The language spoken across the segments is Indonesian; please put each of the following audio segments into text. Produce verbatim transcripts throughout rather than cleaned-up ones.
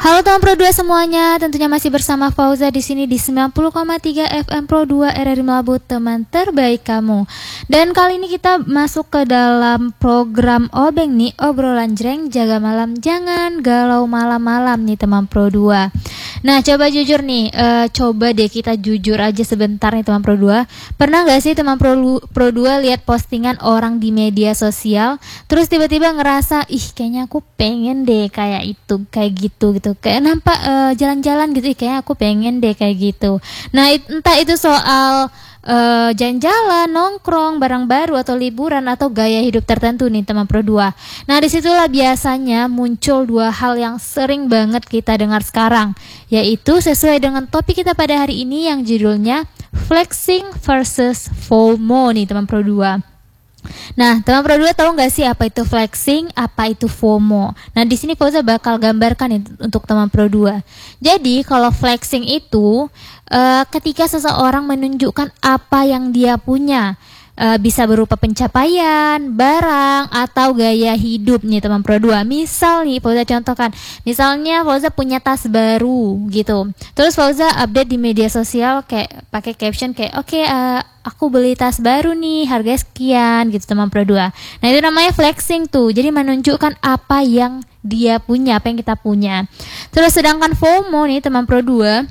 Halo teman Pro dua semuanya, tentunya masih bersama Fauza di sini di sembilan puluh koma tiga F M Pro dua R R I Melabu, teman terbaik kamu. Dan kali ini kita masuk ke dalam program Obeng nih, obrolan jreng jaga malam, jangan galau malam-malam nih teman Pro dua. Nah, coba jujur nih, uh, coba deh kita jujur aja sebentar nih teman Pro dua. Pernah gak sih teman Pro, Pro dua lihat postingan orang di media sosial, terus tiba-tiba ngerasa, ih kayaknya aku pengen deh kayak itu, kayak gitu gitu. Kayak nampak uh, jalan-jalan gitu, ih kayaknya aku pengen deh kayak gitu. Nah, it, entah itu soal Uh, jalan-jalan, nongkrong, barang baru atau liburan atau gaya hidup tertentu nih teman Pro dua. Nah, disitulah biasanya muncul dua hal yang sering banget kita dengar sekarang, yaitu sesuai dengan topik kita pada hari ini yang judulnya flexing versus FOMO nih teman Pro dua. Nah, teman Pro dua tahu nggak sih apa itu flexing, apa itu FOMO? Nah, di sini Fauza bakal gambarkan nih untuk teman Pro dua. Jadi, kalau flexing itu uh, ketika seseorang menunjukkan apa yang dia punya, uh, bisa berupa pencapaian, barang, atau gaya hidup nih teman Pro dua. Misal nih, Fauza contohkan, misalnya Fauza punya tas baru gitu. Terus Fauza update di media sosial kayak pakai caption kayak oke, okay, uh, aku beli tas baru nih, harga sekian gitu teman Pro dua. Nah, itu namanya flexing tuh. Jadi menunjukkan apa yang dia punya, apa yang kita punya. Terus sedangkan FOMO nih teman Pro dua,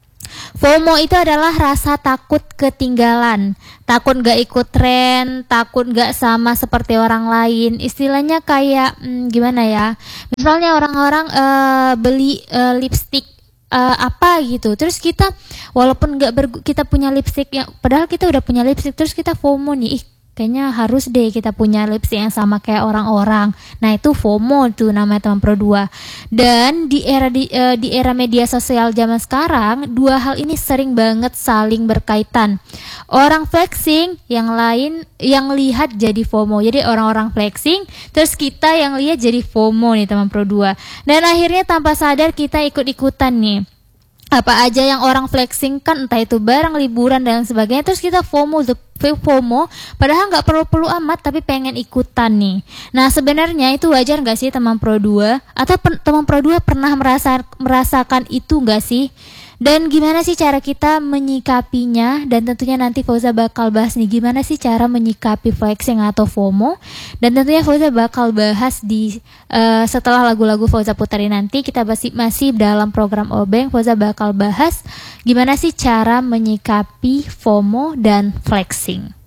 FOMO itu adalah rasa takut ketinggalan, takut gak ikut tren, takut gak sama seperti orang lain. Istilahnya kayak hmm, gimana ya? Misalnya orang-orang uh, beli uh, lipstick Uh, apa gitu, terus kita walaupun nggak ber- kita punya lipstick yang padahal kita udah punya lipstick, terus kita FOMO nih, ih kayaknya harus deh kita punya lipstick yang sama kayak orang-orang. Nah, itu FOMO tuh namanya teman Pro dua. Dan di era di, uh, di era media sosial zaman sekarang, dua hal ini sering banget saling berkaitan. Orang flexing, yang lain yang lihat jadi FOMO. Jadi orang-orang flexing, terus kita yang lihat jadi FOMO nih teman Pro dua. Dan akhirnya tanpa sadar kita ikut-ikutan nih. Apa aja yang orang flexing kan, entah itu barang, liburan dan sebagainya, terus kita FOMO, FOMO padahal nggak perlu-perlu amat tapi pengen ikutan nih. Nah, sebenarnya itu wajar nggak sih teman Pro dua? Atau pen, teman Pro dua pernah merasa, merasakan itu nggak sih? Dan gimana sih cara kita menyikapinya? Dan tentunya nanti Fauza bakal bahas nih gimana sih cara menyikapi flexing atau FOMO. Dan tentunya Fauza bakal bahas di uh, setelah lagu-lagu Fauza putarin nanti. Kita masih, masih dalam program Obeng. Fauza bakal bahas gimana sih cara menyikapi FOMO dan flexing.